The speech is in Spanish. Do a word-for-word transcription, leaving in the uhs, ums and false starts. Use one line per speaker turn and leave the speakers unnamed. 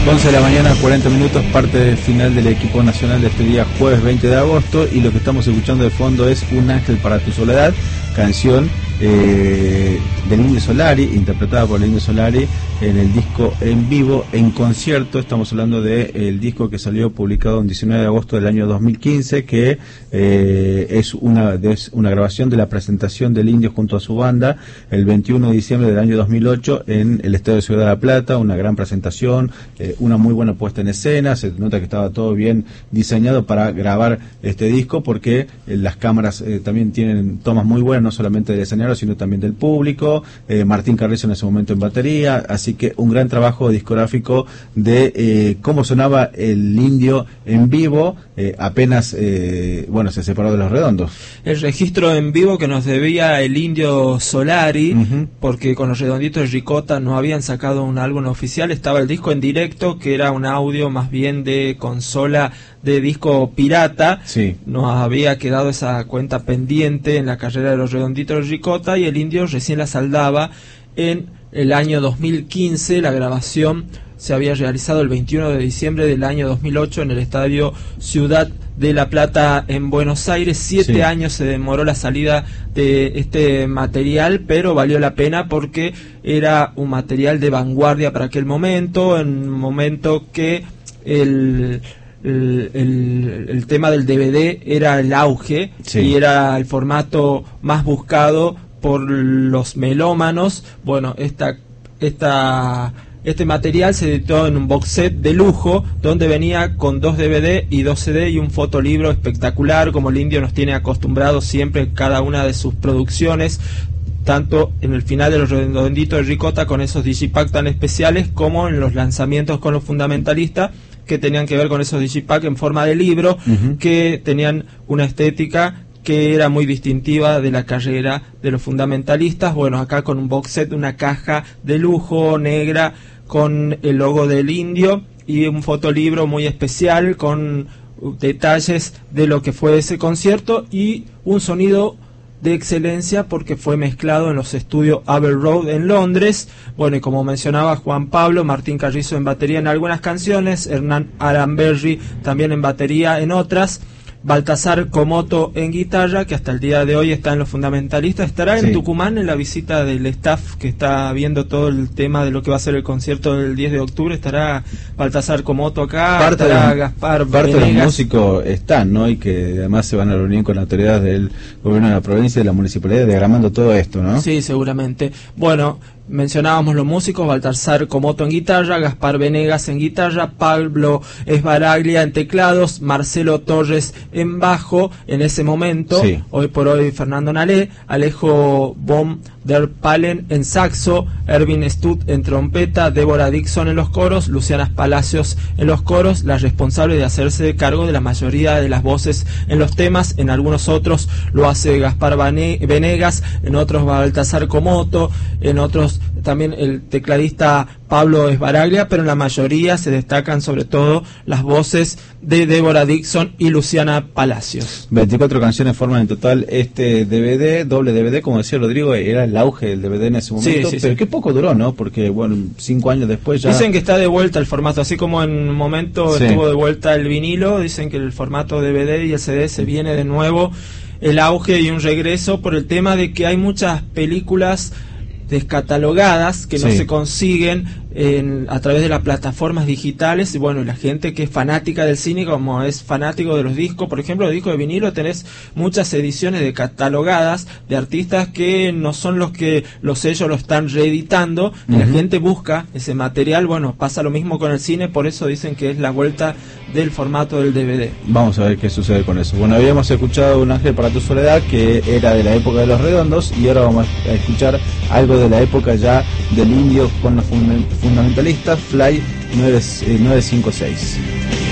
once de la mañana, cuarenta minutos, parte final del equipo nacional de este día, jueves veinte de agosto, y lo que estamos escuchando de fondo es Un ángel para tu soledad, canción eh, del Indio Solari, interpretada por el Indio Solari en el disco en vivo, en concierto. Estamos hablando del disco que salió publicado el diecinueve de agosto del año dos mil quince, que eh, es, una, es una grabación de la presentación del Indio junto a su banda el veintiuno de diciembre del año dos mil ocho en el Estadio de Ciudad de la Plata. Una gran presentación, eh, una muy buena puesta en escena. Se nota que estaba todo bien diseñado para grabar este disco, porque eh, las cámaras eh, también tienen tomas muy buenas, no solamente del escenario sino también del público. eh, Martín Carrizo en ese momento en batería, así que un gran trabajo discográfico de eh, cómo sonaba el Indio en vivo, eh, apenas eh, bueno se separó de Los Redondos.
El registro en vivo que nos debía el Indio Solari, uh-huh. porque con Los Redonditos de Ricota no habían sacado un álbum oficial, estaba el disco en directo, que era un audio más bien de consola de disco pirata.
Sí.
Nos había quedado esa cuenta pendiente en la carrera de Los Redonditos de Ricota, y el Indio recién la saldaba en el año dos mil quince. La grabación se había realizado el veintiuno de diciembre del año dos mil ocho en el Estadio Ciudad de la Plata en Buenos Aires. Siete
sí.
años se demoró la salida de este material, pero valió la pena porque era un material de vanguardia para aquel momento, en un momento que el... El, el, el tema del D V D era el auge, sí. y era el formato más buscado por los melómanos. Bueno, esta, esta, este material se editó en un box set de lujo, donde venía con dos D V D y dos C D y un fotolibro espectacular, como el Indio nos tiene acostumbrados siempre en cada una de sus producciones, tanto en el final de Los Redonditos de Ricota con esos digipack tan especiales, como en los lanzamientos con los fundamentalistas, que tenían que ver con esos digipack en forma de libro, uh-huh. que tenían una estética que era muy distintiva de la carrera de los fundamentalistas. Bueno, acá con un box set, una caja de lujo negra con el logo del Indio y un fotolibro muy especial con detalles de lo que fue ese concierto, y un sonido de excelencia porque fue mezclado en los estudios Abbey Road en Londres. Bueno, y como mencionaba Juan Pablo, Martín Carrizo en batería en algunas canciones, Hernán Aramberri también en batería en otras, Baltasar Comoto en guitarra, que hasta el día de hoy está en los fundamentalistas. Estará sí. en Tucumán en la visita del staff que está viendo todo el tema de lo que va a ser el concierto del diez de octubre. Estará Baltasar Comoto acá,
parte
estará
de,
Gaspar
parte
Venegas.
de los músicos están, ¿no? Y que además se van a reunir con autoridades del gobierno de la provincia y de la municipalidad diagramando todo esto, ¿no?
Sí, seguramente. Bueno, mencionábamos los músicos: Baltasar Comoto en guitarra, Gaspar Venegas en guitarra, Pablo Esbaraglia en teclados, Marcelo Torres en bajo en ese momento,
sí.
hoy por hoy Fernando Nalé, Alejo Bom der Palen en saxo, Erwin Stutt en trompeta, Débora Dixon en los coros, Luciana Palacios en los coros, la responsable de hacerse cargo de la mayoría de las voces en los temas. En algunos otros lo hace Gaspar Venegas, en otros Baltasar Comoto, en otros también el tecladista Pablo Esbaraglia, pero en la mayoría se destacan sobre todo las voces de Débora Dixon y Luciana Palacios.
veinticuatro canciones forman en total este D V D, doble D V D, como decía Rodrigo, era el auge del D V D en ese momento,
sí, sí,
pero
sí.
qué poco duró, ¿no? Porque, bueno, cinco años después ya...
Dicen que está de vuelta el formato, así como en un momento sí. estuvo de vuelta el vinilo, dicen que el formato D V D y el C D se viene de nuevo el auge y un regreso, por el tema de que hay muchas películas descatalogadas que no sí. se consiguen en, a través de las plataformas digitales. Y bueno, la gente que es fanática del cine, como es fanático de los discos, por ejemplo, los discos de vinilo, tenés muchas ediciones descatalogadas de artistas que no son los que los sellos lo están reeditando, y uh-huh. la gente busca ese material. Bueno, pasa lo mismo con el cine, por eso dicen que es la vuelta del formato del D V D.
Vamos a ver qué sucede con eso. Bueno, habíamos escuchado Un ángel para tu soledad, que era de la época de Los Redondos, y ahora vamos a escuchar algo de la época ya del Indio con los fundamentalistas, Fly nueve cinco seis.